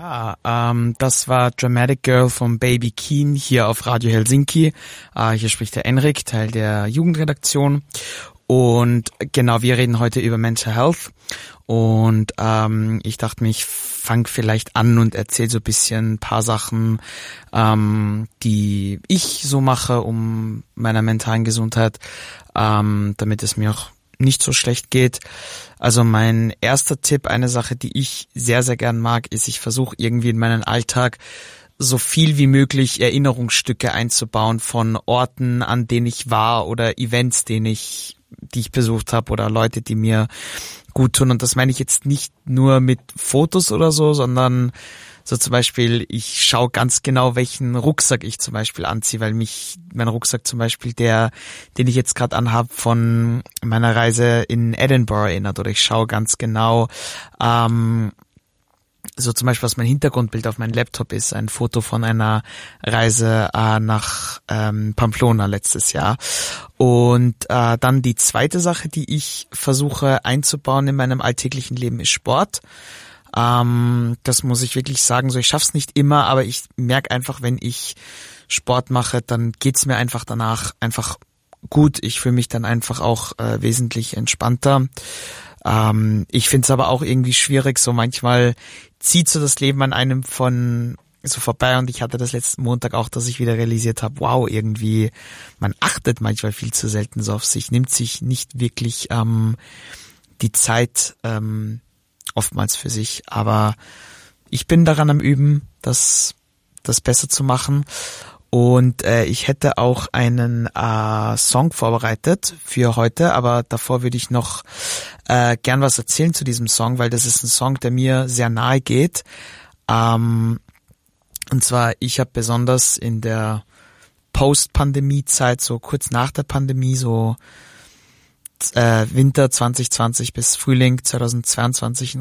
Ja, das war Dramatic Girl von Baby Keane hier auf Radio Helsinki. Hier spricht der Enrik, Teil der Jugendredaktion. Und genau, wir reden heute über Mental Health. Und ich dachte mir, ich fange vielleicht an und erzähle so ein bisschen ein paar Sachen, die ich so mache, um meiner mentalen Gesundheit, damit es mir auch nicht so schlecht geht. Also mein erster Tipp, eine Sache, die ich sehr, sehr gern mag, ist, ich versuche irgendwie in meinen Alltag so viel wie möglich Erinnerungsstücke einzubauen von Orten, an denen ich war oder Events, die ich besucht habe oder Leute, die mir gut tun. Und das meine ich jetzt nicht nur mit Fotos oder so, sondern so zum Beispiel, ich schaue ganz genau, welchen Rucksack ich zum Beispiel anziehe, weil mich mein Rucksack zum Beispiel, den ich jetzt gerade anhabe, von meiner Reise in Edinburgh erinnert. Oder ich schaue ganz genau, so zum Beispiel, was mein Hintergrundbild auf meinem Laptop ist, ein Foto von einer Reise nach Pamplona letztes Jahr. Und dann die zweite Sache, die ich versuche einzubauen in meinem alltäglichen Leben, ist Sport. Das muss ich wirklich sagen, so ich schaff's nicht immer, aber ich merke einfach, wenn ich Sport mache, dann geht's mir einfach danach einfach gut. Ich fühle mich dann einfach auch wesentlich entspannter. Ich finde es aber auch irgendwie schwierig, so manchmal zieht so das Leben an einem von so vorbei, und ich hatte das letzten Montag auch, dass ich wieder realisiert habe, wow, irgendwie, man achtet manchmal viel zu selten so auf sich, nimmt sich nicht wirklich die Zeit oftmals für sich, aber ich bin daran am Üben, das besser zu machen. Und ich hätte auch einen Song vorbereitet für heute, aber davor würde ich noch gern was erzählen zu diesem Song, weil das ist ein Song, der mir sehr nahe geht. Und zwar, ich habe besonders in der Post-Pandemie-Zeit, so kurz nach der Pandemie, so Winter 2020 bis Frühling 2022 ein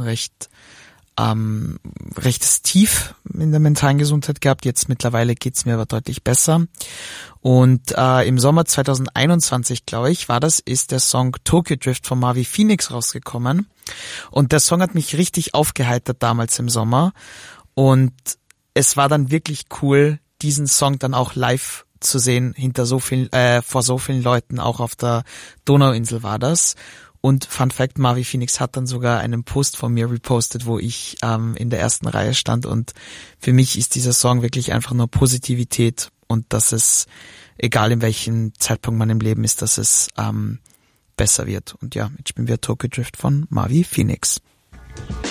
rechtes Tief in der mentalen Gesundheit gehabt. Jetzt mittlerweile geht's mir aber deutlich besser. Und im Sommer 2021, glaube ich, ist der Song Tokyo Drift von Marvi Phoenix rausgekommen. Und der Song hat mich richtig aufgeheitert damals im Sommer. Und es war dann wirklich cool, diesen Song dann auch live zu sehen, vor so vielen Leuten, auch auf der Donauinsel war das. Und Fun Fact, Marvi Phoenix hat dann sogar einen Post von mir repostet, wo ich in der ersten Reihe stand, und für mich ist dieser Song wirklich einfach nur Positivität, und dass es, egal in welchem Zeitpunkt man im Leben ist, dass es besser wird. Und ja, jetzt spielen wir Tokyo Drift von Marvi Phoenix.